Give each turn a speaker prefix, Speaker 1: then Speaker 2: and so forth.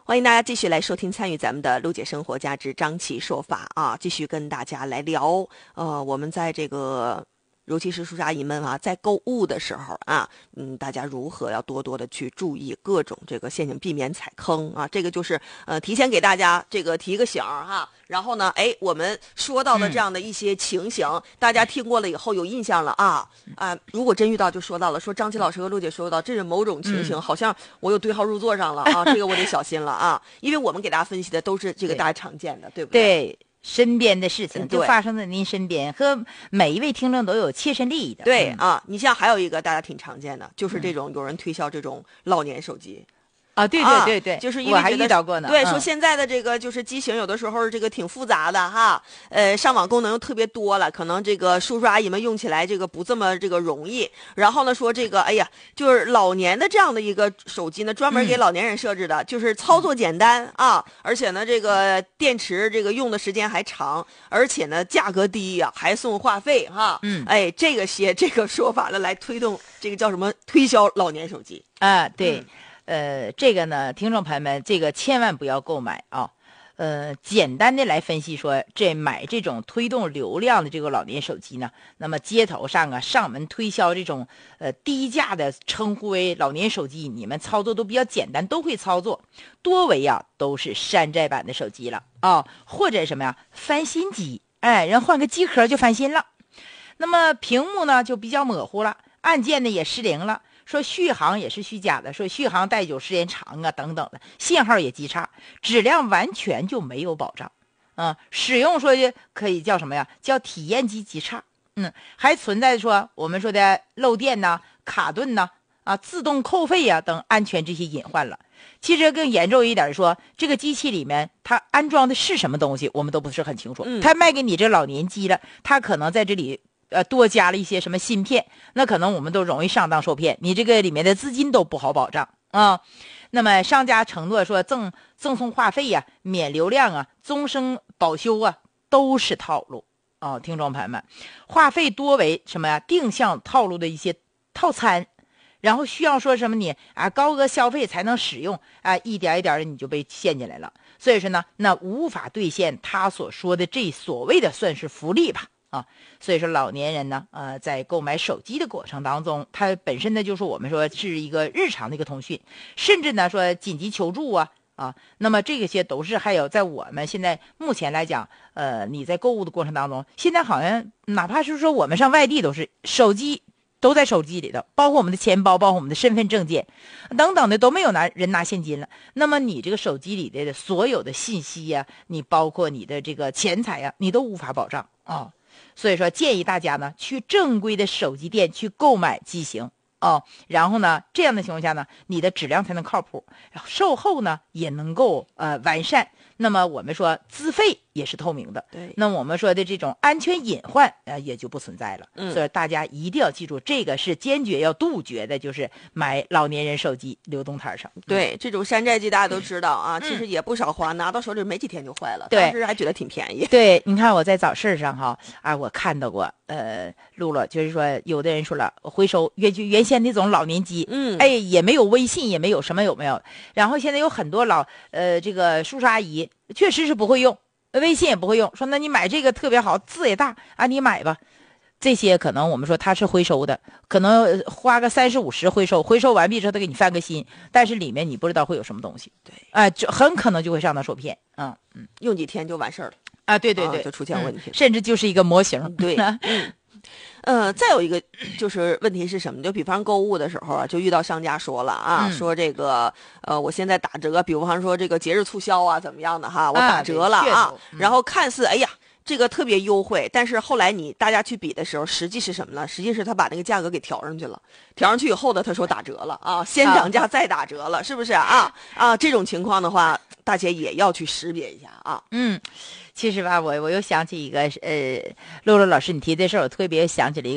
Speaker 1: 欢迎大家继续来收听参与咱们的陆姐生活家之张琪说法啊，继续跟大家来聊我们在这个尤其是叔叔阿姨们啊，在购物的时候啊，大家如何要多多的去注意各种这个陷阱，避免踩坑啊。这个就是提前给大家这个提个醒哈。然后呢，我们说到的这样的一些情形，大家听过了以后有印象了如果真遇到就说到了，说张琪老师和陆姐说到这是某种情形，好像我有对号入座上了啊，这个我得小心了啊，因为我们给大家分析的都是这个大家常见的，对不对？
Speaker 2: 对。身边的事情就发生在您身边，和每一位听众都有切身利益的。
Speaker 1: 对你像还有一个大家挺常见的，就是这种有人推销这种老年手机。
Speaker 2: 对，
Speaker 1: 就是因为
Speaker 2: 我还遇到过呢。
Speaker 1: 对，说现在的这个就是机型有的时候这个挺复杂的哈，上网功能又特别多了，可能这个叔叔阿姨们用起来这个不这么这个容易。然后呢说这个就是老年的这样的一个手机呢，专门给老年人设置的，就是操作简单而且呢这个电池这个用的时间还长，而且呢价格低还送话费哈。这个说法呢来推动这个叫什么推销老年手机
Speaker 2: 对。这个呢，听众朋友们，这个千万不要购买啊。简单的来分析说，买这种推动流量的这个老年手机呢，那么街头上上门推销这种低价的称呼为老年手机，你们操作都比较简单，都会操作，多为都是山寨版的手机了或者什么呀翻新机，人换个机壳就翻新了。那么屏幕呢就比较模糊了，按键呢也失灵了。说续航也是虚假的，说续航待久时间长等等的，信号也极差，质量完全就没有保障使用说可以叫什么呀，叫体验级极差。还存在说我们说的漏电卡顿自动扣费等安全这些隐患了。其实更严重一点说，这个机器里面它安装的是什么东西我们都不是很清楚。它卖给你这老年机了，它可能在这里多加了一些什么芯片，那可能我们都容易上当受骗，你这个里面的资金都不好保障那么商家承诺说赠送话费免流量终身保修都是套路听众朋友们，话费多为什么呀？定向套路的一些套餐，然后需要说什么你高额消费才能使用一点一点的你就被陷进来了。所以说呢，那无法兑现他所说的这所谓的算是福利吧所以说老年人呢在购买手机的过程当中，它本身呢就是我们说是一个日常的一个通讯，甚至呢说紧急求助那么这些都是还有在我们现在目前来讲你在购物的过程当中，现在好像哪怕是说我们上外地都是手机都在手机里头，包括我们的钱包，包括我们的身份证件等等的都没有人拿现金了。那么你这个手机里的所有的信息你包括你的这个钱财你都无法保障所以说建议大家呢去正规的手机店去购买机型然后呢这样的情况下呢，你的质量才能靠谱，售后呢也能够完善。那么我们说资费也是透明的，
Speaker 1: 对，
Speaker 2: 那我们说的这种安全隐患也就不存在了。所以大家一定要记住，这个是坚决要杜绝的，就是买老年人手机流动摊上。
Speaker 1: 对，这种山寨机大家都知道其实也不少花，拿到手里没几天就坏了，
Speaker 2: 对，
Speaker 1: 当时还觉得挺便宜。
Speaker 2: 对，你看我在早市上我看到过露露，就是说有的人说了回收原先那种老年机也没有微信，也没有什么有没有，然后现在有很多这个叔叔阿姨确实是不会用微信，也不会用，说那你买这个特别好，字也大你买吧。这些可能我们说它是回收的，可能花个30、50回收完毕之后他给你翻个新，但是里面你不知道会有什么东西，
Speaker 1: 对
Speaker 2: 就很可能就会上当受骗
Speaker 1: 用几天就完事儿了
Speaker 2: 对，
Speaker 1: 就出现问题
Speaker 2: 甚至就是一个模型。
Speaker 1: 对再有一个就是问题是什么？就比方购物的时候就遇到商家说了说这个我现在打折，比方说这个节日促销怎么样的我打折了然后看似这个特别优惠，但是后来大家去比的时候，实际是什么呢？实际是他把那个价格给调上去了，调上去以后呢，他说打折了先涨价再打折了，是不是这种情况的话，大家也要去识别一下
Speaker 2: 其实吧，我又想起一个露露老师你提的事儿，我特别想起了一个